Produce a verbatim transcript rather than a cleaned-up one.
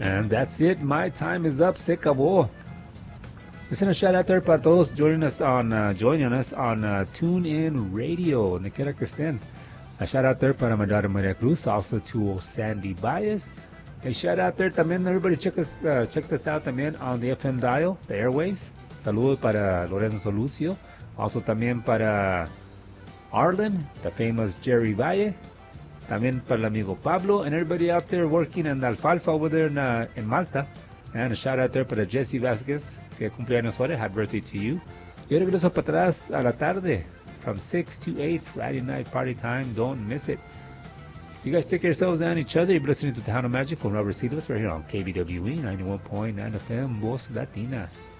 And that's it. My time is up. Se acabó. Listen, a shout out there para todos joining us on uh, joining us on uh, TuneIn Radio. Donde quiera que estén. A shout out there para my daughter Maria Cruz, also to Sandy Baez. A shout out there también. Everybody check us uh, check this out también on the F M dial, the airwaves. Saludos para Lorenzo Lucio. Also también para Arlen, the famous Jerry Valle. También para el amigo Pablo and everybody out there working in the alfalfa over there in, uh, in Malta. And a shout out there para Jesse Vasquez, que cumpleaños hoy. Happy birthday to you. Yo regreso para atrás a la tarde from six to eight, Friday night party time. Don't miss it. You guys take care of yourselves and each other. You're listening to Tejano Magic with Robert Seedless right here on K B W E ninety-one point nine F M, Voz Latina.